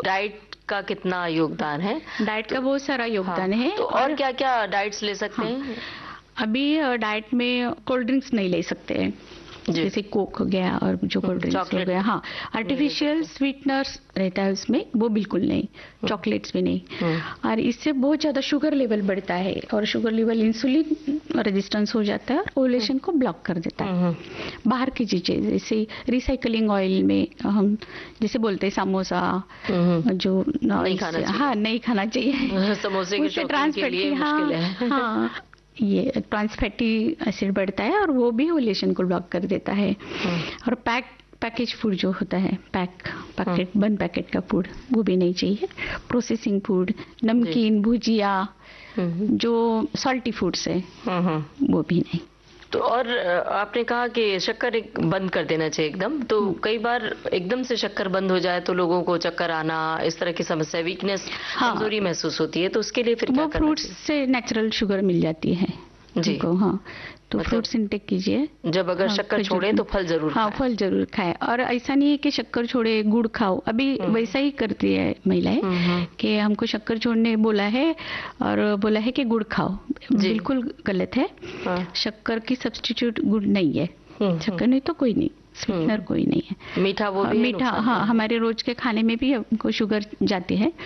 Diet का कितना योगदान है? डाइट का बहुत सारा योगदान है। तो और क्या-क्या डाइट्स ले सकते हैं? अभी डाइट में कोल्ड ड्रिंक्स नहीं ले सकते हैं, जैसे कोक हो गया और जो कोल्ड ड्रिंक्स हो गया। हाँ, आर्टिफिशियल स्वीटनर्स रहता है उसमें, वो बिल्कुल नहीं, चॉकलेट्स भी नहीं। और इससे बहुत ज्यादा शुगर लेवल बढ़ता है और शुगर लेवल इंसुलिन रेजिस्टेंस हो जाता है और ओवुलेशन को ब्लॉक कर देता है। बाहर की चीजें जैसे रिसाइकलिंग ऑयल में हम जैसे बोलते हैं समोसा, जो नहीं खाना चाहिए। समोसे के शौकीन के लिए मुश्किल है। हाँ, ये ट्रांस फैटी एसिड बढ़ता है और वो भी ओवुलेशन को ब्लॉक कर देता है। और पैकेज फूड जो होता है, पैकेट बंद पैकेट का फूड, वो भी नहीं चाहिए। प्रोसेसिंग फूड, नमकीन, भुजिया, जो सॉल्टी फूड्स है, वो भी नहीं। तो और आपने कहा कि शक्कर बंद कर देना चाहिए एकदम, तो कई बार एकदम से शक्कर बंद हो जाए तो लोगों को चक्कर आना, इस तरह की समस्या, वीकनेस, कमजोरी महसूस होती है, तो उसके लिए फिर क्या करना चाहिए? फ्रूट्स से नेचुरल शुगर मिल जाती है जी को। हाँ, तो फ्रूट्स इंटेक कीजिए। जब अगर शक्कर छोड़े तो फल जरूर खाएं। फल जरूर खाएं। और ऐसा नहीं है कि शक्कर छोड़े गुड़ खाओ, अभी वैसा ही करती है महिलाएं कि हमको शक्कर छोड़ने बोला है और बोला है कि गुड़ खाओ। बिल्कुल गलत है। शक्कर की सब्स्टिट्यूट गुड़ नहीं है। शक्कर नहीं तो कोई नहीं, स्वीटनर कोई नहीं है। मीठा वो भी मीठा, हाँ, हमारे रोज के खाने में भी हमको शुगर जाती है।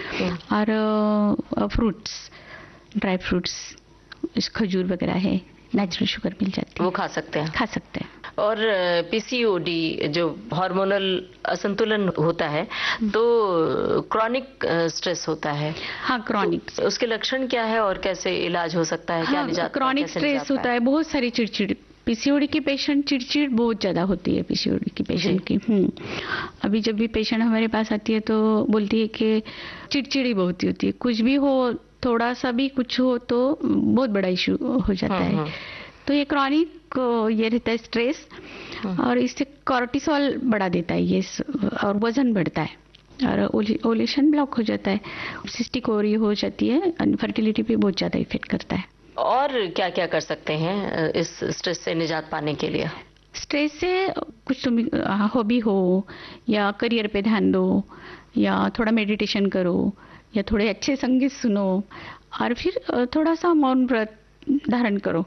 और फ्रूट्स, ड्राई फ्रूट्स, खजूर वगैरह है, नेचुरल शुगर मिल जाती है, वो खा सकते हैं। और पीसीओडी जो हार्मोनल असंतुलन होता है, तो क्रॉनिक स्ट्रेस होता है। हाँ, क्रॉनिक, उसके लक्षण क्या है और कैसे इलाज हो सकता है? क्या निजात? क्रॉनिक स्ट्रेस होता है, बहुत सारी चिड़चिड़, पीसीओडी की पेशेंट चिड़चिड़ बहुत ज्यादा होती है। पीसीओडी की पेशेंट की अभी जब भी पेशेंट हमारे पास आती है तो बोलती है कि चिड़चिड़ी बहुत होती है, कुछ भी हो, थोड़ा सा भी कुछ हो तो बहुत बड़ा इशू हो जाता है। तो ये क्रॉनिक ये रहता है स्ट्रेस, और इससे कॉर्टिसोल बढ़ा देता है ये, और वजन बढ़ता है और ओवुलेशन ब्लॉक हो जाता है, सिस्टिक ओवरी हो जाती है, फर्टिलिटी पे बहुत ज्यादा इफेक्ट करता है। और क्या क्या कर सकते हैं इस स्ट्रेस से निजात पाने के लिए? स्ट्रेस से कुछ तुम हॉबी हो या करियर पे ध्यान दो, या थोड़ा मेडिटेशन करो, या थोड़े अच्छे संगीत सुनो, और फिर थोड़ा सा मौन व्रत धारण करो।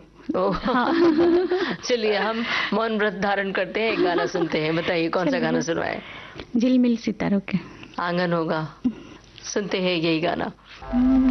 चलिए, हम मौन व्रत धारण करते हैं, एक गाना सुनते हैं। बताइए कौन सा गाना सुनवाए? झिलमिल सितारों के आंगन होगा, सुनते हैं यही गाना।